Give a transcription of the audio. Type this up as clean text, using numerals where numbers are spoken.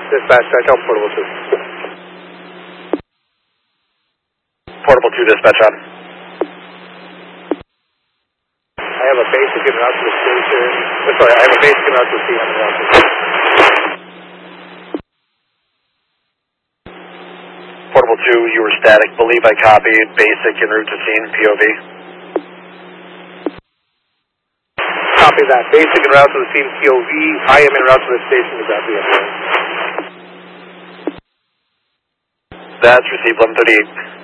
Dispatch, I tell Portable 2. Portable 2, dispatch on. I have a basic en route to the station. Sorry, I have a basic en route to the CM en route to the station. Portable 2, you were static. Believe I copied. Basic en route to scene, POV. Copy that. Basic en route to the scene, POV. I am en route to the station to grab the ambulance. That's received 1138.